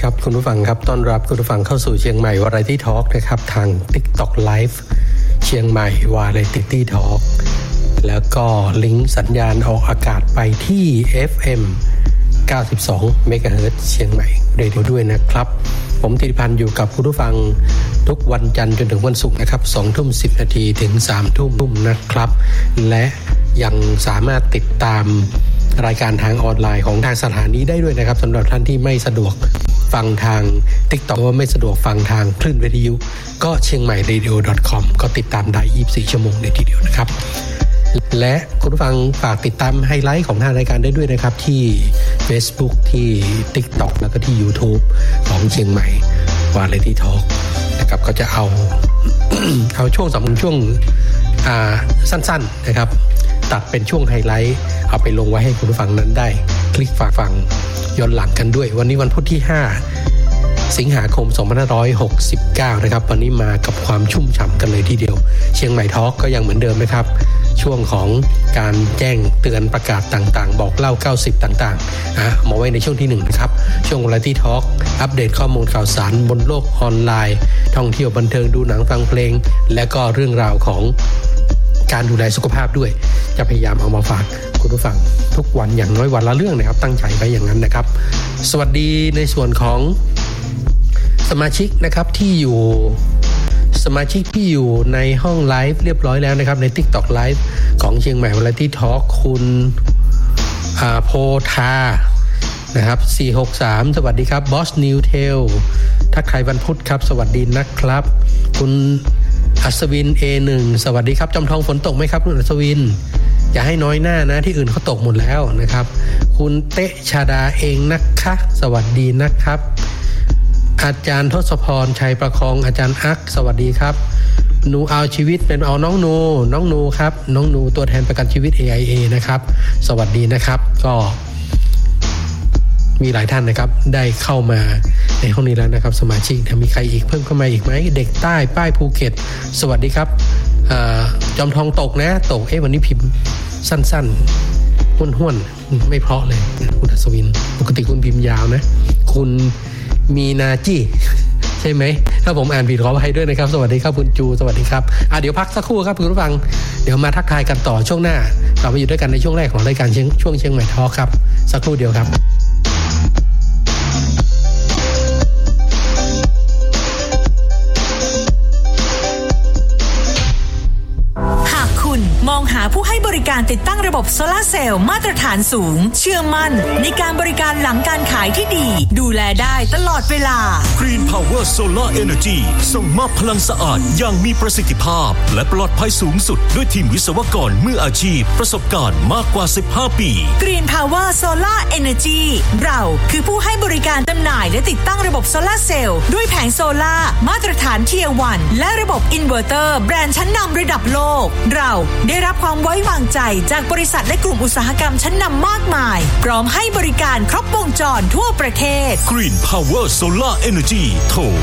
ครับคุณผู้ฟังครับต้อนรับคุณผู้ฟังเข้าสู่เชียงใหม่ Variety Talk นะครับทาง TikTok Live เชียงใหม่ Variety Talk แล้วก็ลิงก์สัญญาณออกอากาศไปที่ FM 92 MHz เชียงใหม่เรดิโอด้วยนะครับผมธีรพันธ์อยู่กับคุณผู้ฟังทุกวันจันทร์จนถึงวันศุกร์นะครับ 20:10 น.ถึง 3:00 น.นะครับและยังสามารถติดตามรายการทางออนไลน์ของทางสถานีได้ด้วยนะครับสำหรับท่านที่ไม่สะดวกฟังทาง TikTok หรือว่าไม่สะดวกฟังทางคลื่นวิทยุก็เชียงใหม่ radio.com ก็ติดตามได้24ชั่วโมงเลยทีเดียวนะครับและคุณผู้ฟังฝากติดตามไฮไลท์ของทางรายการได้ด้วยนะครับที่ Facebook ที่ TikTok แล้วก็ที่ YouTube ของเชียงใหม่ Variety Talk นะครับก็จะเอา ช่วงสำคัญช่วงสั้นๆนะครับตัดเป็นช่วงไฮไลท์เอาไปลงไว้ให้คุณผู้ฟังนั้นได้คลิกฟังย้อนหลังกันด้วยวันนี้วันพุธที่5สิงหาคม2569นะครับวันนี้มากับความชุ่มฉ่ำกันเลยทีเดียวเชียงใหม่ทอล์กก็ยังเหมือนเดิมนะครับช่วงของการแจ้งเตือนประกาศต่างๆบอกเล่า90ต่างๆมาไว้ในช่วงที่1นะครับช่วง Variety Talk อัปเดตข้อมูลข่าวสารบนโลกออนไลน์ท่องเที่ยวบันเทิงดูหนังฟังเพลงและก็เรื่องราวของการดูแลสุขภาพด้วยจะพยายามเอามาฝากคุณผู้ฟังทุกวันอย่างน้อยวันละเรื่องนะครับตั้งใจไว้อย่างนั้นนะครับสวัสดีในส่วนของสมาชิกนะครับที่อยู่ในห้องไลฟ์เรียบร้อยแล้วนะครับใน TikTok Live ของเชียงใหม่ Variety Talk คุณโพธานะครับ463สวัสดีครับบอสนิวเทลทักทายวันพุธครับสวัสดีนะครับคุณอัศวิน A1 สวัสดีครับจอมทองฝนตกไหมครับคุณอัศวินอย่าให้น้อยหน้านะที่อื่นเขาตกหมดแล้วนะครับคุณเตชาดาเองนะคะสวัสดีนะครับอาจารย์ทศพรชัยประคองอาจารย์อักสวัสดีครับหนูเอาชีวิตเป็นเอาน้องนูครับน้องนูตัวแทนประกันชีวิต AIA นะครับสวัสดีนะครับก็มีหลายท่านนะครับได้เข้ามาในห้องนี้แล้วนะครับสมาชิกมีใครอีกเพิ่มเข้ามาอีกไหมเด็กใต้ป้ายภูเก็ตสวัสดีครับจอมทองตกนะตกวันนี้พิมพ์สั้นๆห้วนๆไม่เพราะเลยคุณอัศวินปกติคุณพิมพ์ยาวนะคุณมีนาจีใช่ไหมถ้าผมอ่านผิดขออภัยด้วยนะครับสวัสดีครับคุณจูสวัสดีครับเดี๋ยวพักสักครู่ครับคุณผู้ฟังเดี๋ยวมาทักทายกันต่อช่วงหน้าเราไปอยู่ด้วยกันในช่วงแรกของรายการช่วงเชียงใหม่ทอล์คครับสักครู่เดียวครับมองหาผู้ให้บริการติดตั้งระบบโซลาร์เซลล์มาตรฐานสูงเชื่อมั่นในการบริการหลังการขายที่ดีดูแลได้ตลอดเวลา Green Power Solar Energy ส่งมอบพลังสะอาดอย่างมีประสิทธิภาพและปลอดภัยสูงสุดด้วยทีมวิศวกรมืออาชีพประสบการณ์มากกว่า15ปี Green Power Solar Energy เราคือผู้ให้บริการจำหน่ายและติดตั้งระบบโซลาร์เซลล์ด้วยแผงโซลาร์มาตรฐาน Tier 1และระบบอินเวอร์เตอร์แบรนด์ชั้นนำระดับโลกเราได้รับความไว้วางใจจากบริษัทและกลุ่มอุตสาหกรรมชั้นนำมากมายพร้อมให้บริการครบวงจรทั่วประเทศ Green Power Solar Energy โทร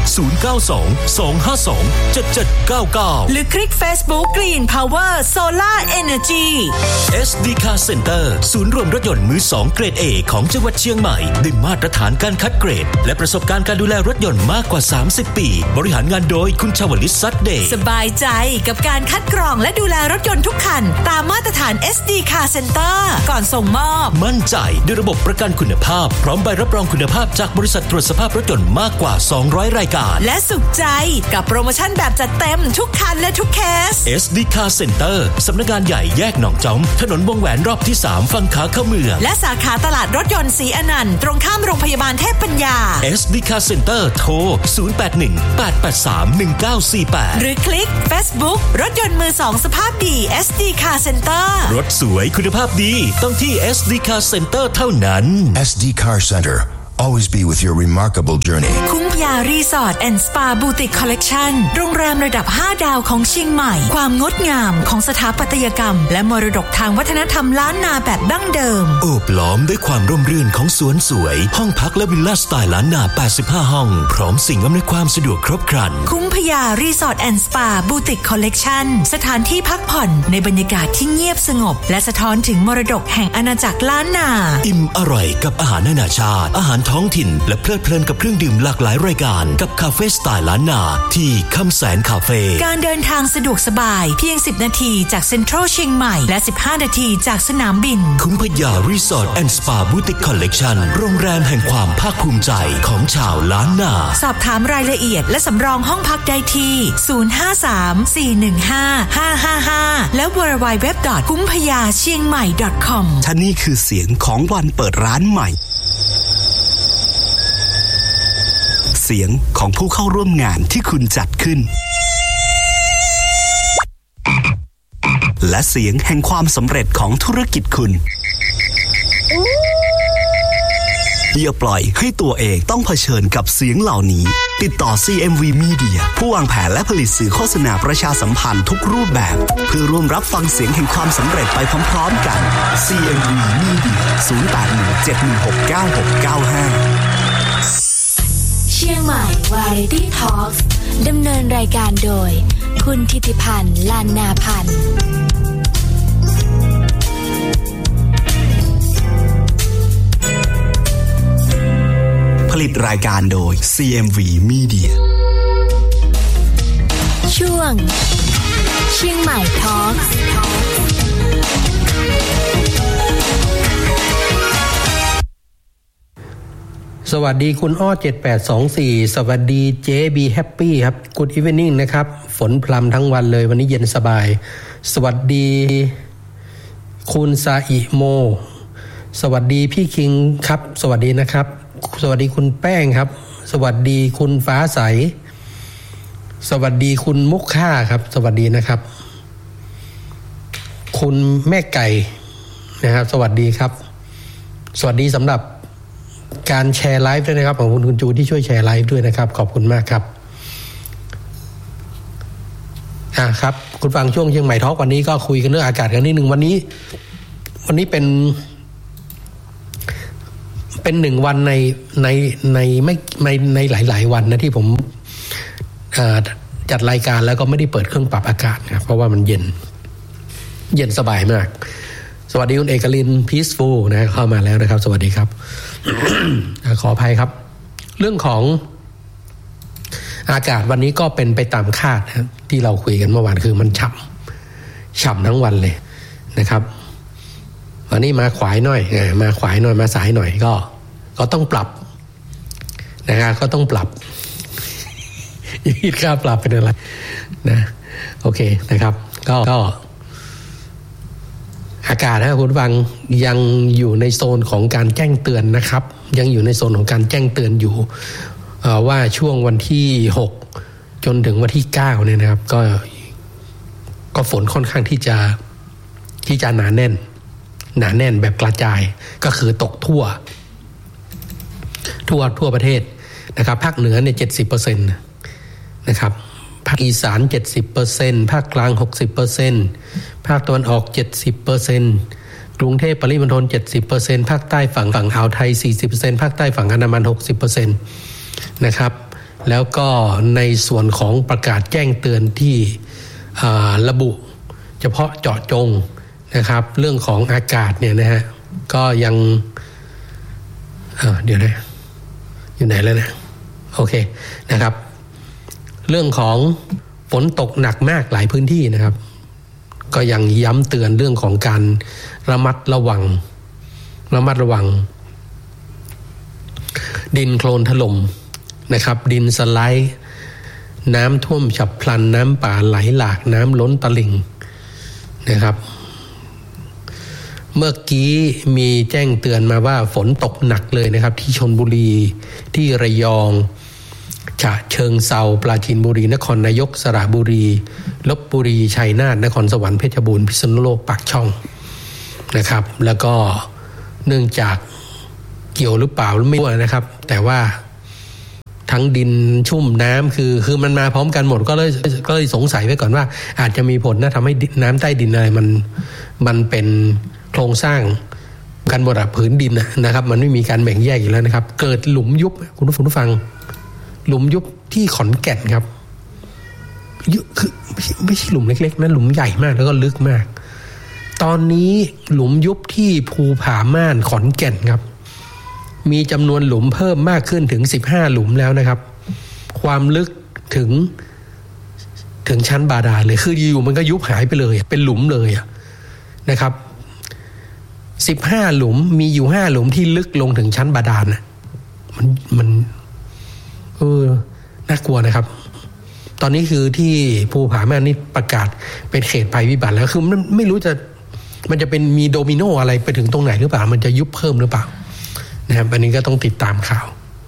092-252-7799 หรือคลิก Facebook Green Power Solar Energy SD Car Center ศูนย์รวมรถยนต์มือ2เกรด A ของจังหวัดเชียงใหม่ด้วยมาตรฐานการคัดเกรดและประสบการณ์การดูแลรถยนต์มากกว่า30ปีบริหารงานโดยคุณชวลิต ซัดเดย์สบายใจกับการคัดกรองและดูแลรถยนต์ทุกคันตามมาตรฐาน SD Car Center ก่อนส่งมอบมั่นใจด้วยระบบประกันคุณภาพพร้อมใบรับรองคุณภาพจากบริษัทตรวจสภาพรถยนต์มากกว่า200รายการและสุขใจกับโปรโมชั่นแบบจัดเต็มทุกคันและทุกเคส SD Car Center สำนักงานใหญ่แยกหนองจอมถนนวงแหวนรอบที่3ฝั่งขาเข้าเมืองและสาขาตลาดรถยนต์ศรีอนันต์ตรงข้ามโรงพยาบาลเทพปัญญา SD Car Center โทร 081-883-1948 หรือคลิก Facebook รถยนต์มือ2สภาพดี SD Car Center รถสวยคุณภาพดีต้องที่ SD Car Center เท่านั้น SD Car Center Always be with your remarkable journey คุ้มพยารีสอร์ทแอนด์สปาบูติกคอลเลคชั่นโรงแรมระดับ5ดาวของเชียงใหม่ความงดงามของสถาปัตยกรรมและมรดกทางวัฒนธรรมล้านนาแบบดั้งเดิมโอบล้อมด้วยความร่มรื่นของสวนสวยห้องพักและวิลล่าสไตล์ล้านนา85ห้องพร้อมสิ่งอำนวยความสะดวกครบครันคุ้มพยารีสอร์ทแอนด์สปาบูติกคอลเลคชั่นสถานที่พักผ่อนในบรรยากาศที่เงียบสงบและสะท้อนถึงมรดกแห่งอาณาจักรล้านนาอิ่มอร่อยกับอาหารนานาชาติอาหารท้องถิ่นและเพลิดเพลินกับเครื่องดื่มหลากหลายรายการกับคาเฟ่สไตล์ล้านนาที่คำแสนคาเฟ่การเดินทางสะดวกสบายเพียง10นาทีจากเซ็นทรัลเชียงใหม่และ15นาทีจากสนามบินคุ้มพยารีสอร์ทแอนด์สปาบูติกคอลเลกชันโรงแรมแห่งความภาคภูมิใจของชาวล้านนาสอบถามรายละเอียดและสำรองห้องพักได้ที่053-415-555และ www.kumphayachiengmai.com ท่านี่คือเสียงของวันเปิดร้านใหม่เสียงของผู้เข้าร่วมงานที่คุณจัดขึ้นและเสียงแห่งความสำเร็จของธุรกิจคุณอย่าปล่อยให้ตัวเองต้องเผชิญกับเสียงเหล่านี้ติดต่อ CMV Media ผู้วางแผนและผลิตสื่อโฆษณาประชาสัมพันธ์ทุกรูปแบบเพื่อร่วมรับฟังเสียงแห่งความสำเร็จไปพร้อมๆกัน CMV Media 0817169695 เชียงใหม่วาไรตี้ทอล์กดำเนินรายการโดยคุณธิติพันธ์ลานนาพันธ์ผลิตรายการโดย CMV Media ช่วงเชียงใหม่ทอล์กสวัสดีคุณอ้อ7824สวัสดีเจบีแฮปปี้ครับ Good evening นะครับฝนพรำทั้งวันเลยวันนี้เย็นสบายสวัสดีคุณซาอิโมสวัสดีพี่คิงครับสวัสดีนะครับสวัสดีคุณแป้งครับสวัสดีคุณฟ้าใสสวัสดีคุณมุกค่าครับสวัสดีนะครับคุณแม่ไก่นะครับสวัสดีครับสวัสดีสำหรับการแชร์ไลฟ์ด้วยนะครับของคุณจูที่ช่วยแชร์ไลฟ์ด้วยนะครับขอบคุณมากครับครับคุณฟังช่วงเชียงใหม่ทอล์กวันนี้ก็คุยกันเรื่องอากาศกันนิดนึงวันนี้เป็น1วันในหลายๆวันนะที่ผมจัดรายการแล้วก็ไม่ได้เปิดเครื่องปรับอากาศครับเพราะว่ามันเย็นสบายมากสวัสดีคุณเอกลิน Peaceful นะเข้ามาแล้วนะครับสวัสดีครับ ขออภัยครับเรื่องของอากาศวันนี้ก็เป็นไปตามคาดนะที่เราคุยกันเมื่อวานคือมันฉ่ำทั้งวันเลยนะครับวันนี้มาขวายหน่อยมาสายหน่อยก็ต้องปรับนะครับก็ต้องปรับคิดค่าปรับเป็นอะไรนะโอเคนะครับก็อากาศนะคุณฟังยังอยู่ในโซนของการแจ้งเตือนนะครับยังอยู่ในโซนของการแจ้งเตือนอยู่ว่าช่วงวันที่6จนถึงวันที่9เนี่ยนะครับก็ฝนค่อนข้างที่จะหนาแน่นแบบกระจายก็คือตกทั่วประเทศนะครับภาคเหนือเนี่ย 70% นะครับภาคอีสาน 70% ภาคกลาง 60% ภาคตะวันออก 70% กรุงเทพปริมณฑล 70% ภาคใต้ฝั่งอ่าวไทย 40% ภาคใต้ฝั่งอันดามัน 60% นะครับแล้วก็ในส่วนของประกาศแจ้งเตือนที่ระบุเฉพาะเจาะจงนะครับเรื่องของอากาศเนี่ยนะฮะก็ยังเดี๋ยวนะอยู่ไหนแล้วนะโอเคนะครับเรื่องของฝนตกหนักมากหลายพื้นที่นะครับก็ยังย้ำเตือนเรื่องของการระมัดระวังดินโคลนถล่มนะครับดินสไลด์น้ำท่วมฉับพลันน้ำป่าไหลหลากน้ำล้นตลิ่งนะครับเมื่อกี้มีแจ้งเตือนมาว่าฝนตกหนักเลยนะครับที่ชลบุรีที่ระยองฉะเชิงเทราปราจีนบุรีนครนายกสระบุรีลพบุรีชัยนาทนครสวรรค์เพชรบูรณ์พิษณุโลกปากช่องนะครับแล้วก็เนื่องจากเกี่ยวหรือเปล่าไม่รู้นะครับแต่ว่าทั้งดินชุ่มน้ำคือมันมาพร้อมกันหมดก็เลยสงสัยไว้ก่อนว่าอาจจะมีผลนะทำให้น้ำใต้ดินอะไรมันเป็นโครงสร้างกันบนผืนดินนะครับมันไม่มีการแบ่งแยกอยู่แล้วนะครับเกิดหลุมยุบคุณผู้ฟังหลุมยุบที่ขอนแก่นครับคือไม่ใช่หลุมเล็กๆนะหลุมใหญ่มากแล้วก็ลึกมากตอนนี้หลุมยุบที่ภูผาม่านขอนแก่นครับมีจำนวนหลุมเพิ่มมากขึ้นถึง15หลุมแล้วนะครับความลึกถึงชั้นบาดาลเลยคืออยู่มันก็ยุบหายไปเลยเป็นหลุมเลยนะครับ15หลุมมีอยู่5หลุมที่ลึกลงถึงชั้นบาดาลนะมันน่ากลัวนะครับตอนนี้คือที่ภูผาแม่นี่ประกาศเป็นเขตภัยพิบัติแล้วคือไม่รู้มันจะเป็นมีโดมิโนอะไรไปถึงตรงไหนหรือเปล่ามันจะยุบเพิ่มหรือเปล่านะครับอันนี้ก็ต้องติดตามข่าว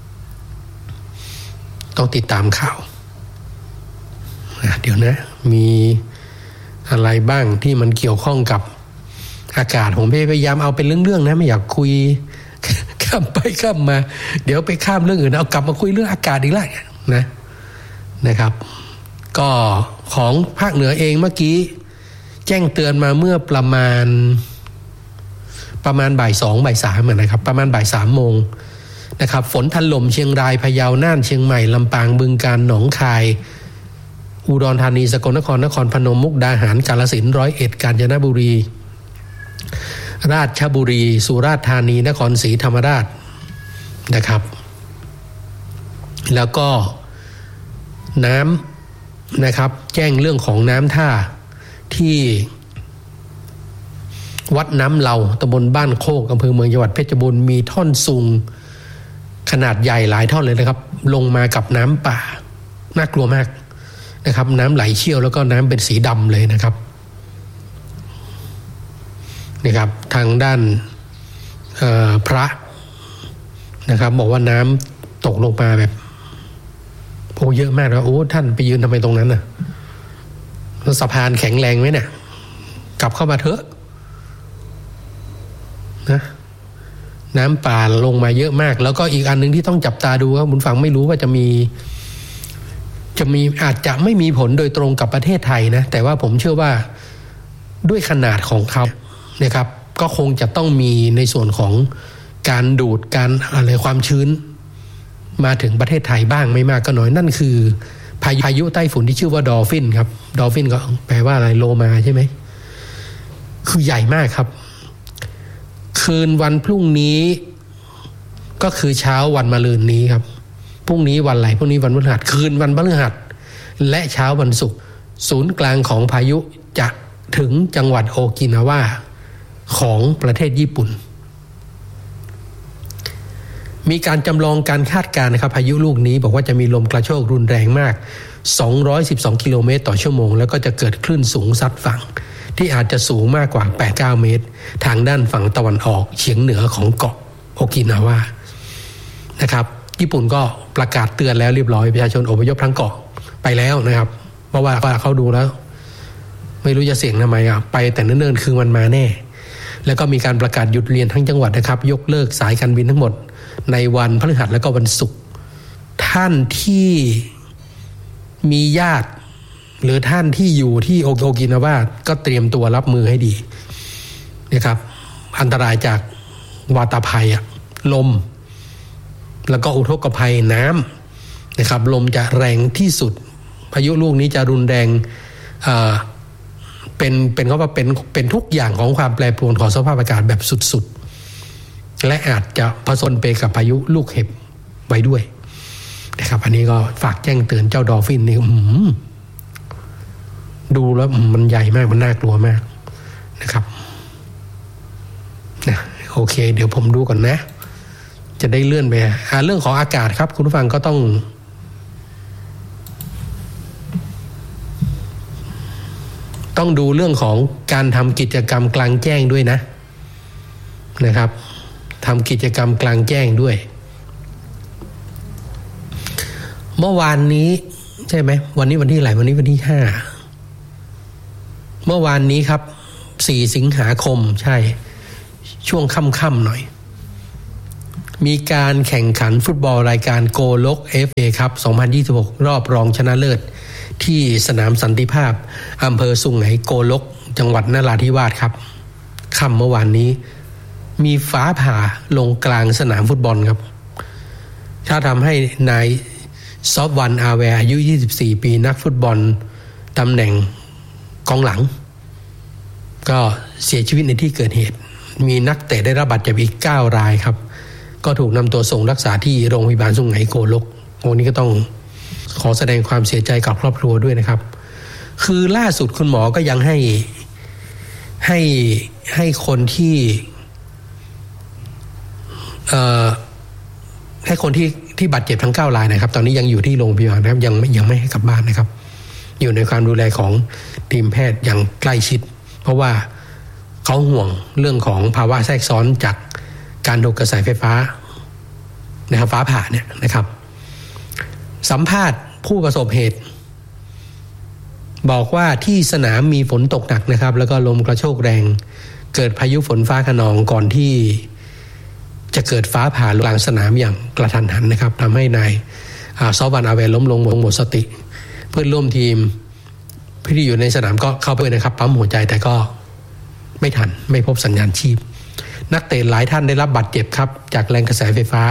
เดี๋ยวนะมีอะไรบ้างที่มันเกี่ยวข้องกับอากาศผมพยายามเอาเป็นเรื่องๆนะไม่อยากคุยข้ามไปข้ามมาเดี๋ยวไปข้ามเรื่องอื่นเอากลับมาคุยเรื่องอากาศอีกแล้วนะครับก็ของภาคเหนือเองเมื่อกี้แจ้งเตือนมาเมื่อประมาณบ่าย2บ่าย3นะครับประมาณบ่าย3โมงนะครับฝนถล่มเชียงรายพะเยาน่านเชียงใหม่ลำปางบึงกาฬหนองคายอุดรธานีสกลนครนครพนมมุกดาหารกาฬสินธุ์101กาญจนบุรีราชบุรีสุราษฎร์ธานีนครศรีธรรมราชนะครับแล้วก็น้ำนะครับแจ้งเรื่องของน้ำท่าที่วัดน้ำเหลาตำบลบ้านโคกอำเภอเมืองจังหวัดเพชรบูรณ์มีท่อนซุงขนาดใหญ่หลายท่อนเลยนะครับลงมากับน้ำป่าน่ากลัวมากนะครับน้ำไหลเชี่ยวแล้วก็น้ำเป็นสีดำเลยนะครับทางด้านพระนะครับบอกว่าน้ำตกลงมาแบบเยอะมากนะท่านไปยืนทำไมตรงนั้นน่ะแล้วสะพานแข็งแรงไหมเนี่ยกลับเข้ามาเถอะนะน้ำป่าลงมาเยอะมากแล้วก็อีกอันนึงที่ต้องจับตาดูครับคุณฟังไม่รู้ว่าจะมีอาจจะไม่มีผลโดยตรงกับประเทศไทยนะแต่ว่าผมเชื่อว่าด้วยขนาดของเขานะครับก็คงจะต้องมีในส่วนของการดูดการอะไรความชื้นมาถึงประเทศไทยบ้างไม่มากก็น้อยนั่นคือพายุไต้ฝุ่นที่ชื่อว่าดอลฟินครับดอลฟินก็แปลว่าอะไรโลมาใช่ไหมคือใหญ่มากครับคืนวันพรุ่งนี้ก็คือเช้าวันมะรืนนี้ครับพรุ่งนี้วันอะไรพรุ่งนี้วันพฤหัสคืนวันพฤหัสและเช้าวันศุกร์ศูนย์กลางของพายุจะถึงจังหวัดโอกินาวาของประเทศญี่ปุ่นมีการจำลองการคาดการณ์นะครับพายุลูกนี้บอกว่าจะมีลมกระโชกรุนแรงมาก212กิโลเมตรต่อชั่วโมงแล้วก็จะเกิดคลื่นสูงซัดฝั่งที่อาจจะสูงมากกว่า 8-9 เมตรทางด้านฝั่งตะวันออกเฉียงเหนือของเกาะโอกินาวานะครับญี่ปุ่นก็ประกาศเตือนแล้วเรียบร้อยประชาชนอพยพทั้งเกาะไปแล้วนะครับเพราะว่าเขาดูแล้วไม่รู้จะเสี่ยงทำไมไปแต่เนิ่นๆคือมันมาแน่แล้วก็มีการประกาศหยุดเรียนทั้งจังหวัดนะครับยกเลิกสายการบินทั้งหมดในวันพฤหัสและก็วันศุกร์ท่านที่มีญาติหรือท่านที่อยู่ที่โอกินาวาก็เตรียมตัวรับมือให้ดีนะครับอันตรายจากวาตภัยลมแล้วก็อุทกภัยน้ำนะครับลมจะแรงที่สุดพายุลูกนี้จะรุนแรงเป็นเขาว่าเป็นทุกอย่างของความแปรปรวนของสภาพอากาศแบบสุดๆและอาจจะผสมไปกับพายุลูกเห็บไว้ด้วยนะครับอันนี้ก็ฝากแจ้งเตือนเจ้าดอลฟินนี่ดูแล้วมันใหญ่มากมันน่ากลัวมากนะครับนะโอเคเดี๋ยวผมดูก่อนนะจะได้เลื่อนไปเรื่องของอากาศครับคุณผู้ฟังก็ต้องดูเรื่องของการทำกิจกรรมกลางแจ้งด้วยนะครับทำกิจกรรมกลางแจ้งด้วยเมื่อวานนี้ใช่ไหมวันนี้วันที่อะไรวันนี้วันที่5เมื่อวานนี้ครับ4สิงหาคมใช่ช่วงค่ำๆหน่อยมีการแข่งขันฟุตบอลรายการโกลก FA ครับ2026รอบรองชนะเลิศที่สนามสันติภาพอำเภอสุไหงโกลกจังหวัดนราธิวาสครับค่ำเมื่อวานนี้มีฟ้าผ่าลงกลางสนามฟุตบอลครับถ้าทำให้นายซอฟวันอาแวร์อายุ24ปีนักฟุตบอลตำแหน่งกองหลังก็เสียชีวิตในที่เกิดเหตุมีนักเตะได้รับบาดเจ็บอีก9รายครับก็ถูกนำตัวส่งรักษาที่โรงพยาบาลสุไหงโกลกวันนี้ก็ต้องขอแสดงความเสียใจกับครอบครัวด้วยนะครับคือล่าสุดคุณหมอก็ยังให้คนที่ให้คนที่บาดเจ็บทั้ง9รายนะครับตอนนี้ยังอยู่ที่โรงพยาบาลนะครับยังไม่ให้กลับบ้านนะครับอยู่ในความดูแลของทีมแพทย์อย่างใกล้ชิดเพราะว่าเขาห่วงเรื่องของภาวะแทรกซ้อนจากการถูกกระแสไฟฟ้านะครับฟ้าผ่าเนี่ยนะครับสัมภาษณ์ผู้ประสบเหตุบอกว่าที่สนามมีฝนตกหนักนะครับแล้วก็ลมกระโชกแรงเกิดพายุฝนฟ้าคะนองก่อนที่จะเกิดฟ้าผ่ากลางสนามอย่างกระทันหันนะครับทำให้นายซอวันอาเวลล้มลงหมดสติเพื่อนร่วมทีมที่อยู่ในสนามก็เข้าไปนะครับปั๊มหัวใจแต่ก็ไม่ทันไม่พบสัญญาณชีพนักเตะหลายท่านได้รับบาดเจ็บครับจากแรงกระแสไฟฟ้า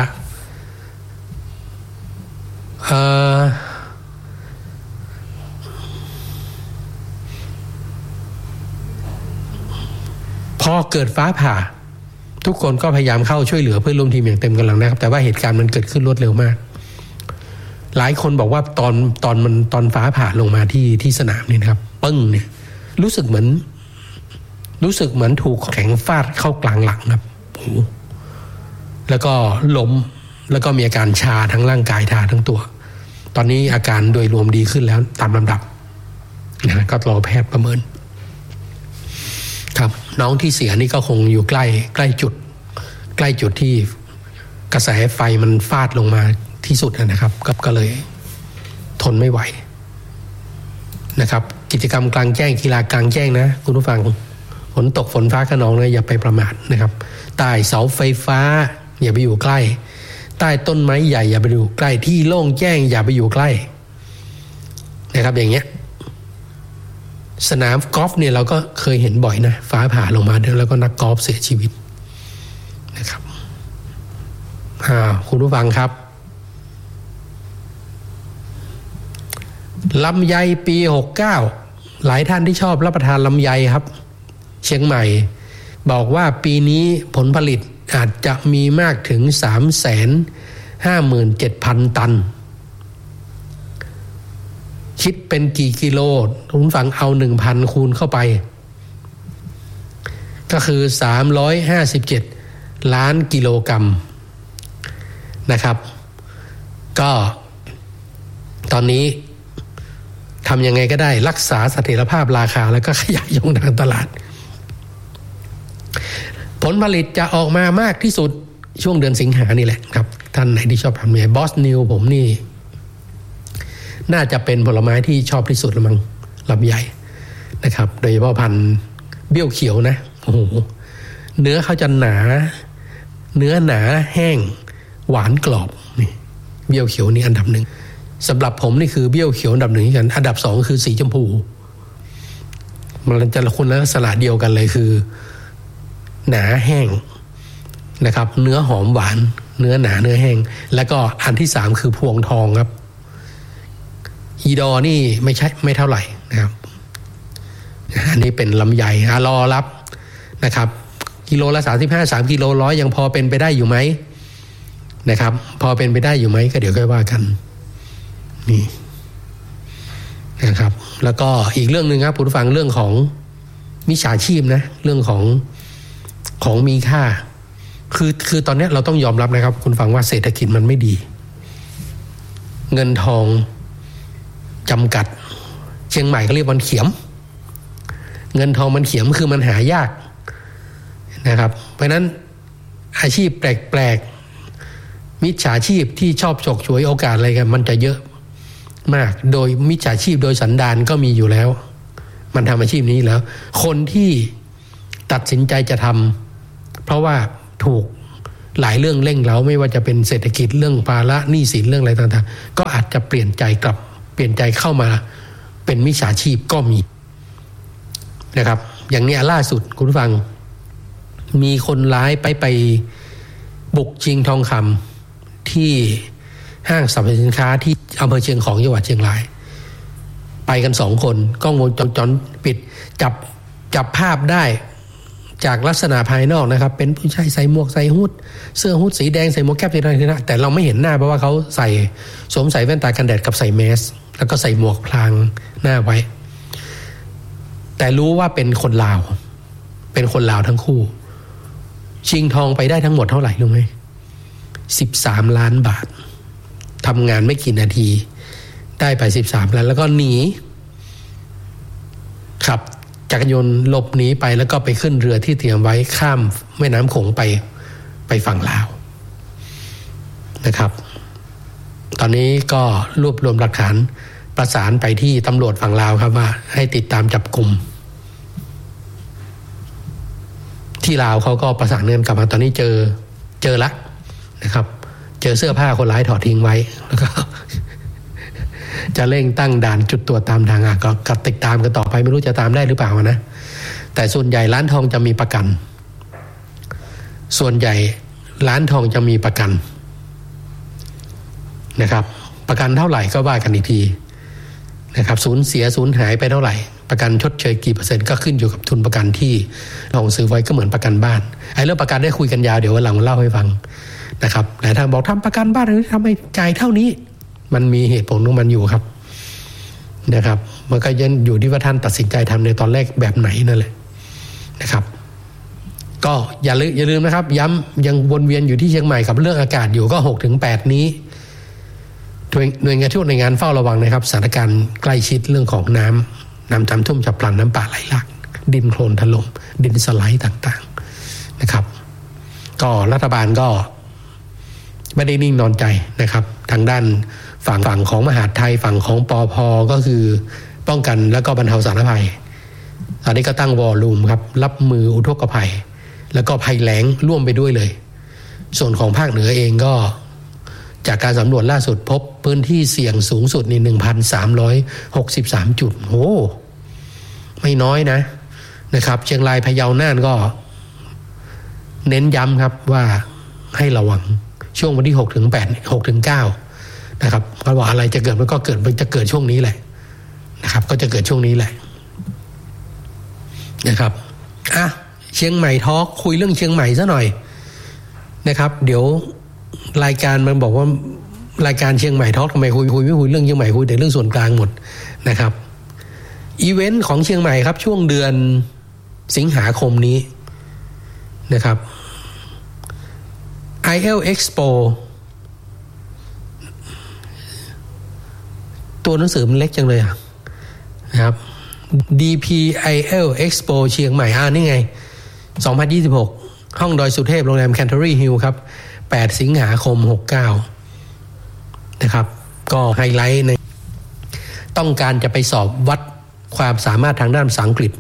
พอเกิดฟ้าผ่าทุกคนก็พยายามเข้าช่วยเหลือเพื่อนร่วมทีมอย่างเต็มกำลังนะครับแต่ว่าเหตุการณ์มันเกิดขึ้นรวดเร็วมากหลายคนบอกว่าตอนฟ้าผ่าลงมาที่สนามนี่นะครับปึ้งเนี่ยรู้สึกเหมือนถูกแข็งฟาดเข้ากลางหลังครับแล้วก็ล้มแล้วก็มีอาการชาทั้งร่างกายชาทั้งตัวตอนนี้อาการโดยรวมดีขึ้นแล้วตามลำดับนะก็รอแพทย์ประเมินครับน้องที่เสียนี่ก็คงอยู่ใกล้จุดที่กระแสไฟมันฟาดลงมาที่สุดนะครับก็เลยทนไม่ไหวนะครับกิจกรรมกลางแจ้งกีฬากลางแจ้งนะคุณผู้ฟังฝนตกฝนฟ้าคะนองนะอย่าไปประมาทนะครับใต้เสาไฟฟ้าอย่าไปอยู่ใกล้ใต้ต้นไม้ใหญ่อย่าไปอยู่ใกล้ที่โล่งแจ้งอย่าไปอยู่ใกล้นะครับอย่างเงี้ยสนามกอล์ฟเนี่ยเราก็เคยเห็นบ่อยนะฟ้าผ่าลงมาแล้วก็นักกอล์ฟเสียชีวิตนะครับคุณผู้ฟังครับลำไยปี69หลายท่านที่ชอบรับประทานลำไยครับเชียงใหม่บอกว่าปีนี้ผลผลิตอาจจะมีมากถึง 357,000 ตันคิดเป็นกี่กิโลคุณฟังเอา 1,000 คูณเข้าไปก็คือ357ล้านกิโลกรัมนะครับก็ตอนนี้ทำยังไงก็ได้รักษาเสถียรภาพราคาแล้วก็ขยายช่องทางตลาดผลผลิตจะออกมามากที่สุดช่วงเดือนสิงหานี่แหละครับท่านไหนที่ชอบทำเนี่ยบอสนิวผมนี่น่าจะเป็นผลไม้ที่ชอบที่สุดละมั้งลำไยนะครับโดยเฉพาะพันธุ์เบี้ยวเขียวนะโอ้โหเนื้อเขาจะหนาแห้งหวานกรอบนี่เบี้ยวเขียวนี่อันดับหนึ่งสำหรับผมนี่คือเบี้ยวเขียวอันดับหนึ่งกันอันดับสองคือสีชมพูมันจะคุณลักษณะเดียวกันเลยคือหนาแห้งนะครับเนื้อหอมหวานเนื้อหนาเนื้อแห้งแล้วก็อันที่สามคือพวงทองครับอีดอนี่ไม่เท่าไหร่นะครับอันนี้เป็นลำไยรอรับนะครับกิโลละ3 กิโล100ยังพอเป็นไปได้อยู่ไหมนะครับพอเป็นไปได้อยู่ไหมก็เดี๋ยวค่อยว่ากันนี่นะครับแล้วก็อีกเรื่องนึงครับผู้ฟังเรื่องของมิจฉาชีพนะเรื่องของมีค่าคือตอนนี้เราต้องยอมรับนะครับคุณฟังว่าเศรษฐกิจมันไม่ดีเงินทองจำกัดเชียงใหม่ก็เรียกมันเขียมเงินทองมันเขียมคือมันหายากนะครับเพราะนั้นอาชีพแปลกๆมิจฉาชีพที่ชอบฉกฉวยโอกาสอะไรกันมันจะเยอะมากโดยมิจฉาชีพโดยสันดานก็มีอยู่แล้วมันทำอาชีพนี้แล้วคนที่ตัดสินใจจะทำเพราะว่าถูกหลายเรื่องเร่งเร้าไม่ว่าจะเป็นเศรษฐกิจเรื่องภาระหนี้สินเรื่องอะไรต่างๆก็อาจจะเปลี่ยนใจเข้ามาเป็นมิจฉาชีพก็มีนะครับอย่างนี้ล่าสุดคุณผู้ฟังมีคนร้ายไปบุกชิงทองคำที่ห้างสรรพสินค้าที่อำเภอเชียงของจังหวัดเชียงรายไปกัน2 คนกล้องวงจรปิดจับภาพได้จากลักษณะภายนอกนะครับเป็นผู้ชายใส่หมวกใส่ฮู้ดเสื้อฮู้ดสีแดงใส่หมวกแก๊ปสีอะไรนะแต่เราไม่เห็นหน้าเพราะว่าเขาสวมใส่แว่นตากันแดดกับใส่แมสแล้วก็ใส่หมวกพลางหน้าไว้แต่รู้ว่าเป็นคนลาวทั้งคู่ชิงทองไปได้ทั้งหมดเท่าไหร่รู้ไหม13 ล้านบาททำงานไม่กี่นาทีได้ไป13 ล้านแล้วก็หนีขับจักรยานหลบหนีไปแล้วก็ไปขึ้นเรือที่เตรียมไว้ข้ามแม่น้ำโขงไปฝั่งลาวนะครับตอนนี้ก็รวบรวมหลักฐานประสานไปที่ตำรวจฝั่งลาวครับว่าให้ติดตามจับกุมที่ลาวเขาก็ประสานเงินกลับมาตอนนี้เจอละนะครับเจอเสื้อผ้าคนร้ายถอดทิ้งไว้แล้วก็จะเร่งตั้งด่านจุดตรวจตามทางก็ติดตามกันต่อไปไม่รู้จะตามได้หรือเปล่านะแต่ส่วนใหญ่ร้านทองจะมีประกันนะครับประกันเท่าไหร่ก็ว่ากันอีกทีนะครับสูญหายไปเท่าไหร่ประกันชดเชยกี่เปอร์เซ็นต์ก็ขึ้นอยู่กับทุนประกันที่ลองซื้อไว้ก็เหมือนประกันบ้านไอ้เรื่องประกันได้คุยกันยาวเดี๋ยววันหลังเล่าให้ฟังนะครับแต่ทางบอกทำประกันบ้านทำไมจ่ายเท่านี้มันมีเหตุผลของมันอยู่ครับนะครับมันก็ยังอยู่ที่ว่าท่านตัดสินใจทำในตอนแรกแบบไหนนั่นแหละนะครับก็อย่าลืมนะครับย้ำยังวนเวียนอยู่ที่เชียงใหม่กับเรื่องอากาศอยู่ก็ 6-8 นี้หน่วยงานในงานเฝ้าระวังนะครับสถานการณ์ใกล้ชิดเรื่องของน้ำท่วมฉับพลันน้ำป่าไหลหลากดินโคลนถล่มดินสไลด์ต่างๆนะครับก็รัฐบาลก็ไม่ได้นิ่งนอนใจนะครับทางด้านฝั่งของมหาดไทยฝั่งของปภ.ก็คือป้องกันแล้วก็บรรเทาสาธารณภัยตอนนี้ก็ตั้งวอลลุ่มครับรับมืออุทกภัยแล้วก็ภัยแล้งร่วมไปด้วยเลยส่วนของภาคเหนือเองก็จากการสำรวจล่าสุดพบพื้นที่เสี่ยงสูงสุดใน 1,363 จุดโอ้ไม่น้อยนะครับเชียงรายพะเยาน่านก็เน้นย้ำครับว่าให้ระวังช่วงวันที่6-9นะครับเขาบอกอะไรจะเกิดมันจะเกิดช่วงนี้แหละนะครับก็จะเกิดช่วงนี้แหละนะครับเชียงใหม่ทอล์คคุยเรื่องเชียงใหม่ซะหน่อยนะครับเดี๋ยวรายการมันบอกว่ารายการเชียงใหม่ทอล์คทำไมคุยไม่คุยเรื่องเชียงใหม่คุยแต่เรื่องส่วนกลางหมดนะครับอีเวนต์ของเชียงใหม่ครับช่วงเดือนสิงหาคมนี้นะครับ IELTS Expo ตัวหนังสือมันเล็กจังเลยนะครับ DPIELTS Expo เชียงใหม่นี่ไง2026ห้องดอยสุเทพโรงแรม Canterbury Hill ครับ8 สิงหาคม 69นะครับก็ไฮไลท์ในต้องการจะไปสอบวัดความสามารถทางด้านภาษาอังกฤษ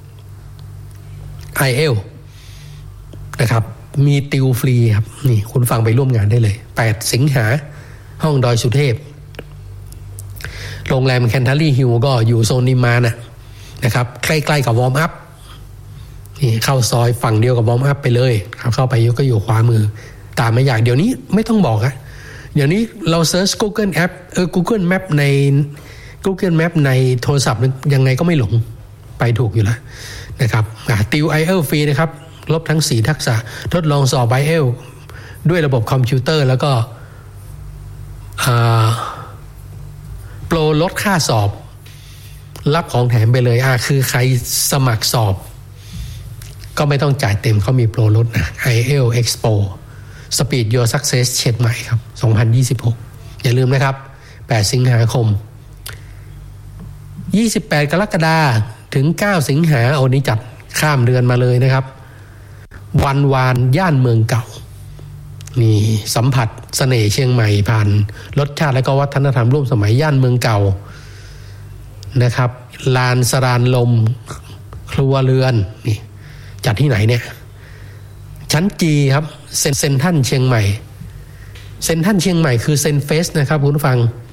IELTS นะครับมีติวฟรีครับนี่คุณฟังไปร่วมงานได้เลย8 สิงหาห้องดอยสุเทพโรงแรม Canterbury Hill ก็อยู่โซนนิมมานนะครับใกล้ๆกับวอร์มอัพนี่เข้าซอยฝั่งเดียวกับวอร์มอัพไปเลยครับเข้าไปก็อยู่ขวามือตามไม่ยากเดี๋ยวนี้ไม่ต้องบอกเดี๋ยวนี้เราเซิร์ช Google App Google Map ใน Google Map ในโทรศัพท์ยังไงก็ไม่หลงไปถูกอยู่แล้วนะครับติว IELTS ฟรีนะครับลบทั้ง4ทักษะทดลองสอบ IELTS ด้วยระบบคอมพิวเตอร์แล้วก็โปรลดค่าสอบรับของแถมไปเลยคือใครสมัครสอบก็ไม่ต้องจ่ายเต็มเขามีโปรลดIELTS Expo Speed Your Success เชียงใหม่ครับ2026อย่าลืมนะครับ8 สิงหาคม28 กรกฎาคมถึง9 สิงหาคมนี้จัดข้ามเดือนมาเลยนะครับวันวานย่านเมืองเก่านี่สัมผัสเสน่ห์เชียงใหม่ผ่านรสชาติและก็วัฒนธรรมร่วมสมัยย่านเมืองเก่านะครับลานสรานลมครัวเรือนนี่จัดที่ไหนเนี่ยชั้นจีครับเซ็นทรัลเชียงใหม่เซ็นทรัลเชียงใหม่คือเซ็นเฟสนะครับคุณผู้ฟัง